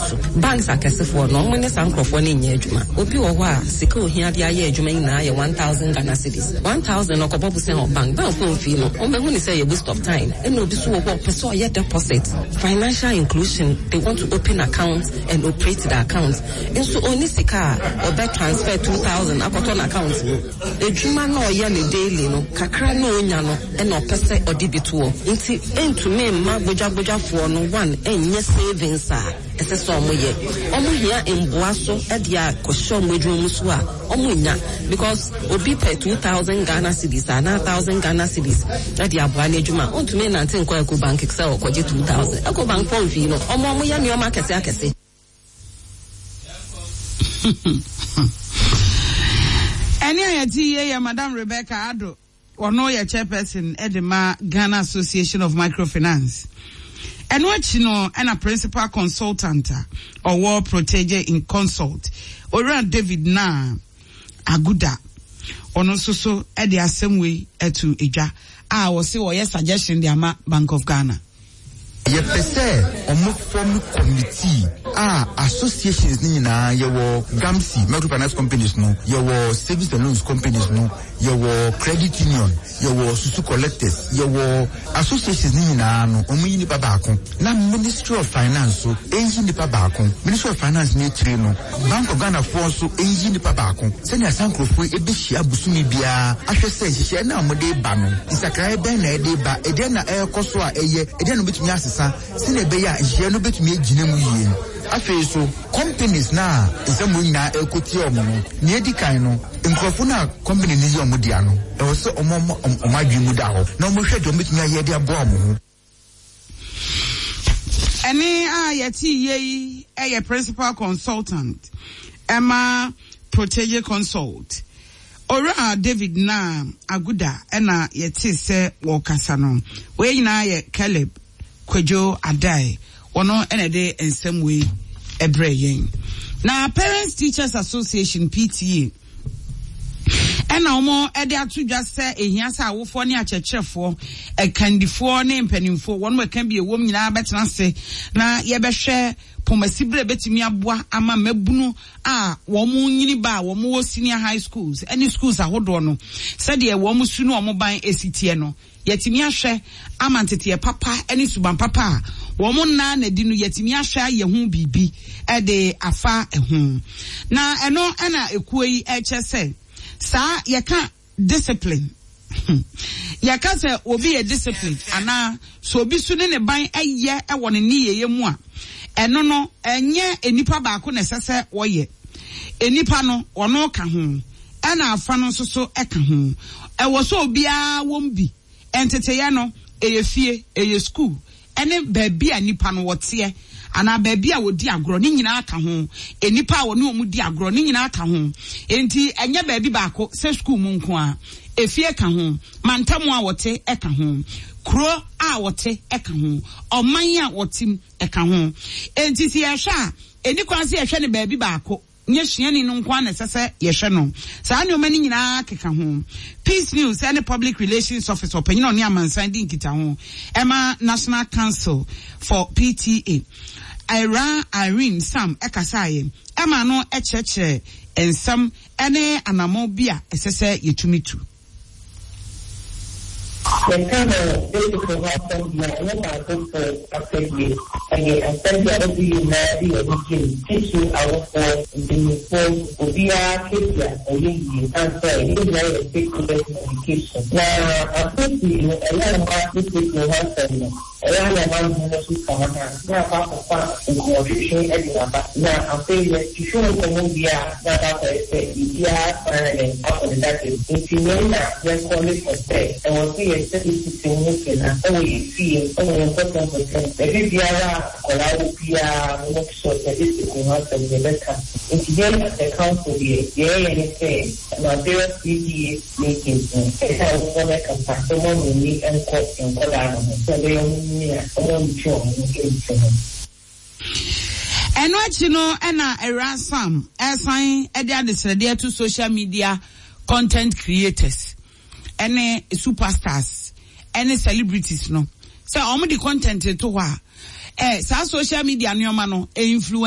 so banks akese for no money sankrofo na nya adwuma obi wo ho a sika ohia de aye adwuma ina ye 1000 Ghana cedis 1000 okobobu se bank phone fee no o me hu ni say you waste of time and obi so wo person your deposit financial inclusion they want to open accounts and operate the accounts and so only sika or bet transfer 2000 akoton account adwuma na o ye ne daily no kakra na onya no and o pese odibituo nti entu me ma gboja for no one enye savings a ese so omoye omohia emboaso e dia kosho modwum so a omonya because obi pay 2000 Ghana cedis and 1000 Ghana cedis e dia aboa na adwuma ontu me na nten kwa bank excel okoje 2000 eko bank phone fee no omo ya ne o ma kese Any idea, Madam Rebecca Ado, or no your chairperson, Edema Ghana Association of Microfinance. And what you know, and a principal consultant or war protege in consult, or David Na Aguda, or no so at the same way to Ija. I will see what your suggestion, the Ama Bank of Ghana. Ye pese omo form committee associations ni na ye wo GAMSI microfinance companies no ye wo savings and loans companies no ye wo credit union ye wo susu collectors ye wo associations ni na no omo yi ni babako na Ministry of Finance so enyi ni babako Ministry of Finance ni tire no Bank of Ghana for so enyi ni babako se na sankrofo ebehia busumi bia ahwese nhihye na amode ba no isakrai ben na ede ba ede na ekoso a eye ede no betumi asesa sine be ya nhihye no betumi agina mu yie afi so companies na nsamu nyina ekoti omo no ne edikan no nkrofo na company ni yi omo dia no e wo se omo adwemu da ho na omo hwe de omo betumi aye de abo omo Any yeti ye a principal consultant Emma Protege Consult Ora David Na Aguda ena yeti se wakasano we na ye Caleb Kwejo Adai ono ene de ensem we ebre yen na Parents Teachers Association PTA ena omo ede atudwa se ehia se awofo ne achechefo ekandifo ne mpanimfo won can be a woman nyina betena se na ye behwe pomasibre betimi aboa ama mabunu a wo mu nyini ba wo mu senior high schools any schools ahodo no said ye wo mu sunu omo ban esitie no yetimi ahwe ama ntete papa any suban papa wo mu na di no yetimi ahwe ye hu bibi e de afa ehu na eno ana ekuyi eche sa yaka discipline yaka se obi ye discipline ana so obi su ne ban eye e won ne ye mu a eno no enye enipa ba ko ne sese woye enipa no ono ka ho ana afa no so e ka ho e wo so obi a won bi entete ye no eye fie eye school ene baabi a nipa no wote ana baabi a wodi agro ni nyina aka ho enipa a woni omu di agro ni nyina aka ho enti enye baabi baako se school mu nko a efie ka ho mantamu a wote eka ho kro a wote eka ho oman a wotim eka ho enti si ehwa eni kwanse ehwe ne baabi baako nye hyiani no nko na sese yehwe no saa ne omani nyina keka ho Peace News and Public Relations Officer opanyin oni amansan di nkita ho Emma National Council for PTA Irene Sam ekasaye Emma no echeche ensam ene anamo bia esese yetumitu The kind of difficult happens when I go for after you. Again, I said the other you marry or you teach you our form in the form of VR, Kipia, or you answer. You know, a big education. Now, I think you a lot of our people have them. A lot of our people come on. Now, Papa, and coordination, everyone. Now, I say that you shouldn't come on VR. Now, after I say, VR, and after that, if you know that, then call it for say, and we'll see a certain na oye fie oye important percent every biara kola bia make sure that this is not the better if you get the council here and say na there PTA making it how we want to come someone we need and court in kola so they only on show and what you know ena erasam assign edia desrede to social media content creators any superstars any celebrities no so omo the content to wa social media no ma no influence